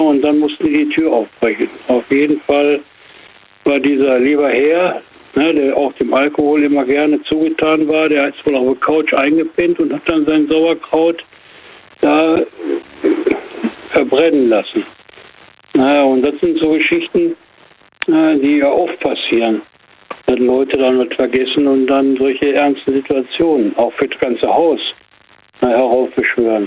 Und dann mussten die Tür aufbrechen. Auf jeden Fall war dieser lieber Herr, der auch dem Alkohol immer gerne zugetan war, der ist wohl auf der Couch eingepinnt und hat dann sein Sauerkraut da verbrennen lassen. Und das sind so Geschichten, die ja oft passieren, dass Leute dann was vergessen und dann solche ernsten Situationen, auch für das ganze Haus, heraufbeschwören.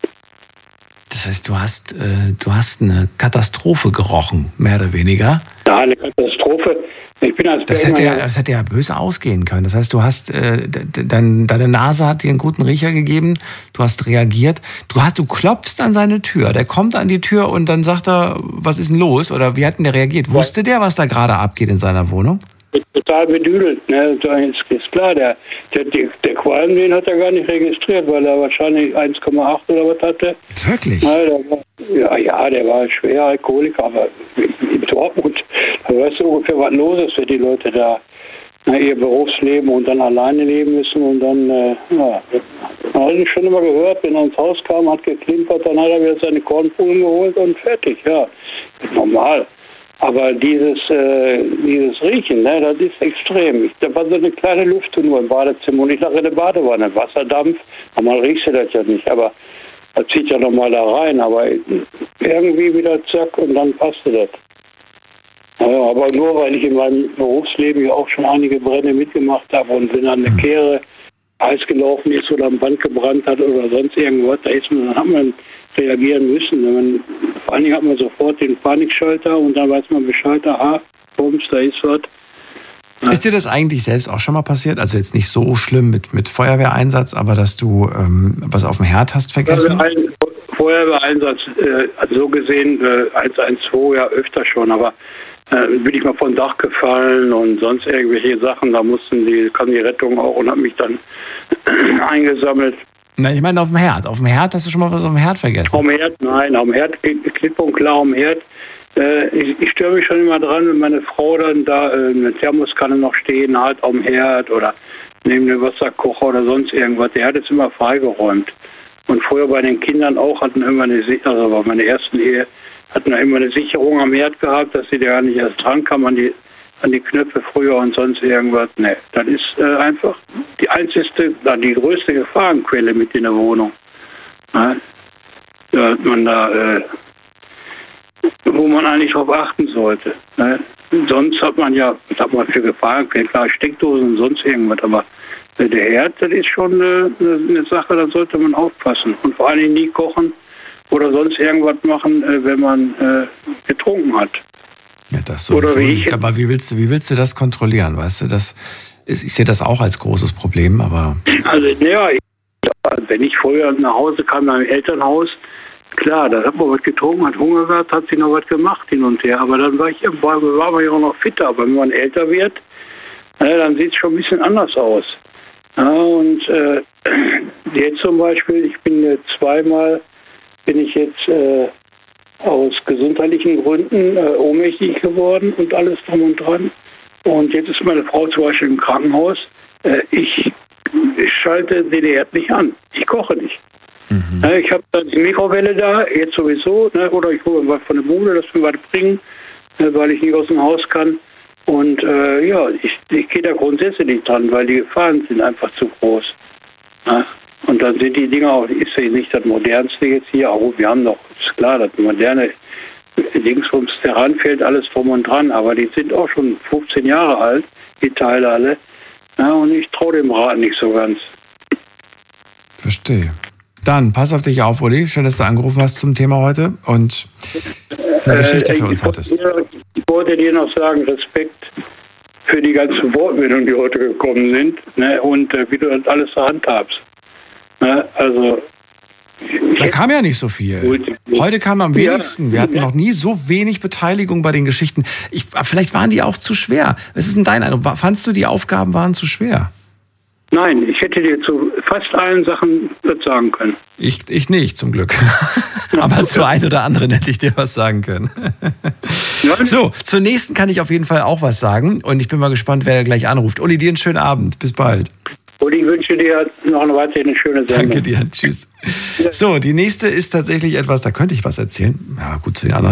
Das heißt, du hast eine Katastrophe gerochen, mehr oder weniger? Ja, eine Katastrophe. Ich bin als das hätte ja böse ausgehen können. Das heißt, du hast deine Nase hat dir einen guten Riecher gegeben, du hast reagiert, du klopfst an seine Tür, der kommt an die Tür und dann sagt er, was ist denn los? Oder wie hat denn der reagiert? Wusste der, was da gerade abgeht in seiner Wohnung? Total bedüdelt, ne? Ist klar, der Qualm, den hat er gar nicht registriert, weil er wahrscheinlich 1,8 oder was hatte. Wirklich? Der war schwer Alkoholiker, aber in Dortmund, da weißt du ungefähr, was los ist, wenn die Leute da ihr Berufsleben und dann alleine leben müssen und dann, man hat ihn schon immer gehört, wenn er ins Haus kam, hat geklimpert, dann hat er wieder seine Kornkugeln geholt und fertig, ja, normal. Aber dieses Riechen, das ist extrem. Da war so eine kleine Lüftung nur im Badezimmer und ich lag in der Badewanne. Wasserdampf, normal riechst du das ja nicht, aber das zieht ja nochmal da rein. Aber irgendwie wieder zack und dann passte das. Aber nur, weil ich in meinem Berufsleben ja auch schon einige Brände mitgemacht habe und wenn dann eine Kehre heiß gelaufen ist oder am Band gebrannt hat oder sonst irgendwas, dann hat man reagieren müssen. Vor allen Dingen hat man sofort den Panikschalter und dann weiß man Bescheid, aha, bums, da ist was. Ist dir das eigentlich selbst auch schon mal passiert? Also jetzt nicht so schlimm mit Feuerwehreinsatz, aber dass du was auf dem Herd hast vergessen? Feuerwehreinsatz, also so gesehen 112 ja öfter schon, aber bin ich mal vom Dach gefallen und sonst irgendwelche Sachen, da kam die Rettung auch und hat mich dann eingesammelt. Nein, ich meine auf dem Herd. Auf dem Herd hast du schon mal was auf dem Herd vergessen? Auf dem Herd, nein. Auf dem Herd, klipp und klar auf dem Herd. Ich störe mich schon immer dran, wenn meine Frau dann da eine Thermoskanne noch stehen hat auf dem Herd oder neben dem Wasserkocher oder sonst irgendwas. Der Herd ist immer freigeräumt. Und früher bei den Kindern auch hatten immer also bei meiner ersten Ehe hatten wir immer eine Sicherung am Herd gehabt, dass sie da gar nicht erst dran kam an die Knöpfe früher und sonst irgendwas. Ne, das ist einfach die größte Gefahrenquelle mit in der Wohnung. Ne? Da hat man wo man eigentlich drauf achten sollte. Ne? Sonst hat man für Gefahrenquellen, klar, Steckdosen und sonst irgendwas, aber der Herd, das ist schon eine Sache, da sollte man aufpassen. Und vor allem nie kochen oder sonst irgendwas machen, wenn man getrunken hat. Ja, das sowieso nicht. Aber wie willst du das kontrollieren? Weißt du, ich sehe das auch als großes Problem, aber... Also, wenn ich früher nach Hause kam, in meinem Elternhaus, klar, da hat man was getrunken, hat Hunger gehabt, hat sich noch was gemacht hin und her. Aber dann war man ja auch noch fitter. Aber wenn man älter wird, dann sieht es schon ein bisschen anders aus. Ja, und jetzt zum Beispiel, ich bin jetzt zweimal aus gesundheitlichen Gründen ohnmächtig geworden und alles drum und dran. Und jetzt ist meine Frau zum Beispiel im Krankenhaus. Ich schalte den Herd nicht an. Ich koche nicht. Mhm. Ich habe dann die Mikrowelle da, jetzt sowieso, oder ich hole was von der Bude, das mir was bringen, weil ich nicht aus dem Haus kann. Und ich gehe da grundsätzlich nicht dran, weil die Gefahren sind einfach zu groß. Und dann sind die Dinger auch, ist ja nicht das Modernste jetzt hier, auch wir haben noch, ist klar, das moderne Dingsbums Terranfeld, alles drum und dran, aber die sind auch schon 15 Jahre alt, die Teile alle. Ja, und ich traue dem Rat nicht so ganz. Verstehe. Dann, pass auf dich auf, Uli. Schön, dass du angerufen hast zum Thema heute und eine Geschichte für uns hattest. Ich wollte dir noch sagen, Respekt für die ganzen Wortmeldungen, die heute gekommen sind, und wie du das alles handhabst. Also... Da kam ja nicht so viel. Heute kam am wenigsten. Wir hatten noch nie so wenig Beteiligung bei den Geschichten. Vielleicht waren die auch zu schwer. Was ist denn dein Eindruck? Fandst du, die Aufgaben waren zu schwer? Nein, ich hätte dir zu fast allen Sachen was sagen können. Ich nicht, zum Glück. Aber zu ein oder anderen hätte ich dir was sagen können. So, zur nächsten kann ich auf jeden Fall auch was sagen. Und ich bin mal gespannt, wer gleich anruft. Uli, dir einen schönen Abend. Bis bald. Uli. und ich wünsche dir noch eine schöne Sendung. Danke dir, tschüss. So, die nächste ist tatsächlich etwas, da könnte ich was erzählen. Ja, gut, zu den anderen